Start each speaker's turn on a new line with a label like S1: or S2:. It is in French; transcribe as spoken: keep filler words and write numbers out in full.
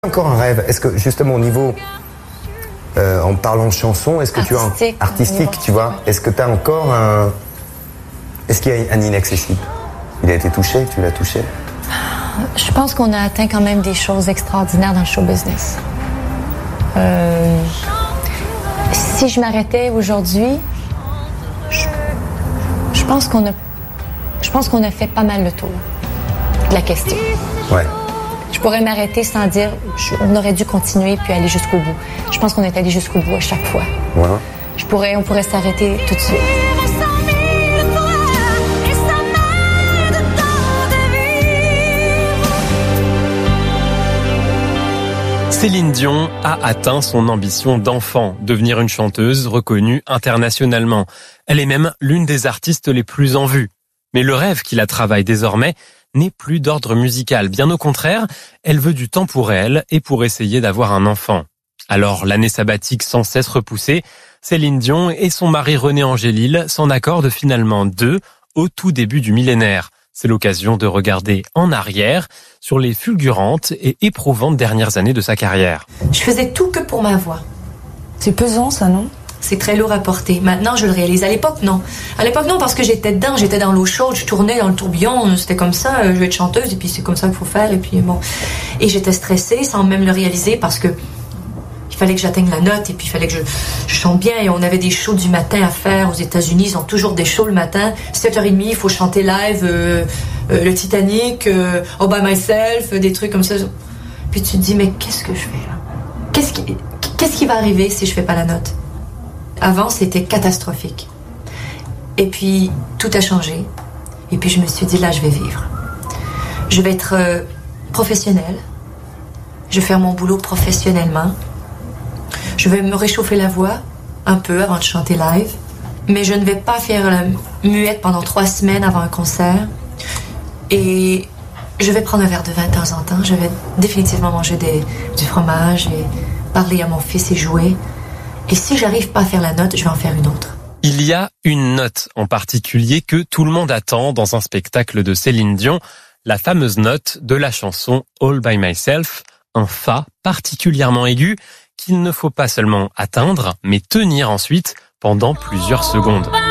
S1: Encore un rêve. Est-ce que justement au niveau, euh, en parlant de chansons, est-ce que
S2: artistique,
S1: tu as un artistique, tu vois, est-ce que tu as encore un, est-ce qu'il y a un inaccessible? Il a été touché, tu l'as touché?
S2: Je pense qu'on a atteint quand même des choses extraordinaires dans le show business. Euh, si je m'arrêtais aujourd'hui, je, je pense qu'on a, je pense qu'on a fait pas mal le tour de la question.
S1: Ouais.
S2: Je pourrais m'arrêter sans dire je, on aurait dû continuer puis aller jusqu'au bout. Je pense qu'on est allé jusqu'au bout à chaque fois.
S1: Ouais.
S2: Je pourrais, on pourrait s'arrêter tout de suite.
S3: Céline Dion a atteint son ambition d'enfant, devenir une chanteuse reconnue internationalement. Elle est même l'une des artistes les plus en vue. Mais le rêve qui la travaille désormais n'est plus d'ordre musical. Bien au contraire, elle veut du temps pour elle et pour essayer d'avoir un enfant. Alors, l'année sabbatique sans cesse repoussée, Céline Dion et son mari René Angélil s'en accordent finalement deux au tout début du millénaire. C'est l'occasion de regarder en arrière sur les fulgurantes et éprouvantes dernières années de sa carrière.
S4: Je faisais tout que pour ma voix.
S5: C'est pesant, ça, non?
S4: C'est très lourd à porter. Maintenant, je le réalise. À l'époque, non. À l'époque, non, parce que j'étais dedans, j'étais dans l'eau chaude, je tournais dans le tourbillon, c'était comme ça, je vais être chanteuse, et puis c'est comme ça qu'il faut faire, et puis bon. Et j'étais stressée, sans même le réaliser, parce que il fallait que j'atteigne la note, et puis il fallait que je, je chante bien, et on avait des shows du matin à faire aux États-Unis, ils ont toujours des shows le matin, sept heures trente, il faut chanter live, euh, euh, le Titanic, euh, All by Myself, des trucs comme ça. Puis tu te dis, mais qu'est-ce que je fais là? Qu'est-ce qui, qu'est-ce qui va arriver si je fais pas la note? Avant, c'était catastrophique. Et puis, tout a changé. Et puis, je me suis dit, là, je vais vivre. Je vais être euh, professionnelle. Je vais faire mon boulot professionnellement. Je vais me réchauffer la voix un peu avant de chanter live. Mais je ne vais pas faire la muette pendant trois semaines avant un concert. Et je vais prendre un verre de vin de temps en temps. Je vais définitivement manger des, du fromage et parler à mon fils et jouer. Et si j'arrive pas à faire la note, je vais en faire une autre.
S3: Il y a une note en particulier que tout le monde attend dans un spectacle de Céline Dion, la fameuse note de la chanson All by Myself, un fa particulièrement aigu qu'il ne faut pas seulement atteindre, mais tenir ensuite pendant plusieurs secondes.